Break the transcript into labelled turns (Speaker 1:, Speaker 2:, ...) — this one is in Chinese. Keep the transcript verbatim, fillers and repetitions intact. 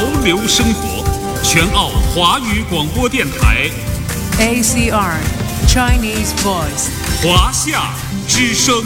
Speaker 1: 流生活，全澳华语广播电台
Speaker 2: A C R Chinese Voice
Speaker 1: 华夏之声。